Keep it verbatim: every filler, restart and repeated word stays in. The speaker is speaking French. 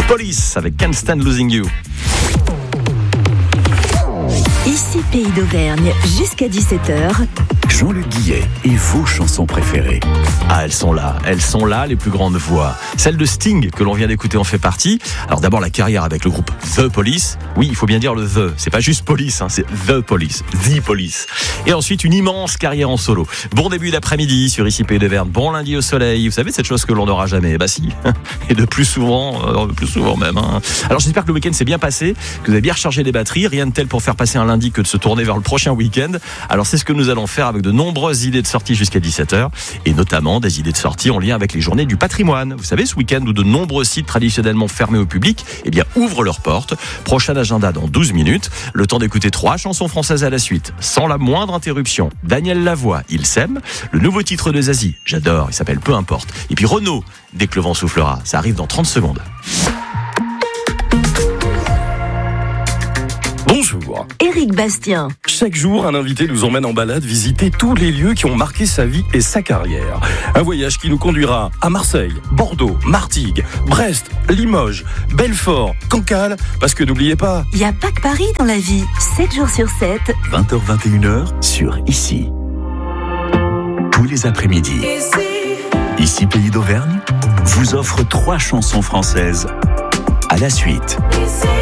The Police avec Can't Stand Losing You. Ici Pays d'Auvergne, jusqu'à dix-sept heures. Jean-Luc Guillet et vos chansons préférées. Ah, elles sont là, elles sont là, les plus grandes voix. Celle de Sting, que l'on vient d'écouter, en fait partie. Alors d'abord, la carrière avec le groupe The Police. Oui, il faut bien dire le The. C'est pas juste Police, hein, c'est The Police. The Police. Et ensuite, une immense carrière en solo. Bon début d'après-midi sur Ici Pays d'Auvergne. Bon lundi au soleil. Vous savez, cette chose que l'on n'aura jamais. Bah si. Et de plus souvent, euh, plus souvent même. Hein. Alors j'espère que le week-end s'est bien passé, que vous avez bien rechargé les batteries. Rien de tel pour faire passer un lundi que de se tourner vers le prochain week-end. Alors c'est ce que nous allons faire avec de nombreuses idées de sortie jusqu'à dix-sept heures, et notamment des idées de sortie en lien avec les journées du patrimoine. Vous savez, ce week-end où de nombreux sites traditionnellement fermés au public, eh bien, ouvrent leurs portes. Prochain agenda dans douze minutes. Le temps d'écouter trois chansons françaises à la suite, sans la moindre interruption. Daniel Lavoie, Il s'aime. Le nouveau titre de Zazie, j'adore, il s'appelle Peu importe. Et puis Renaud, Dès que le vent soufflera. Ça arrive dans trente secondes. Bonjour. Éric Bastien. Chaque jour, un invité nous emmène en balade visiter tous les lieux qui ont marqué sa vie et sa carrière. Un voyage qui nous conduira à Marseille, Bordeaux, Martigues, Brest, Limoges, Belfort, Cancale, parce que n'oubliez pas... Il n'y a pas que Paris dans la vie. sept jours sur sept. vingt heures vingt et une heures sur Ici. Tous les après-midi. Ici Pays d'Auvergne vous offre trois chansons françaises à la suite. Ici.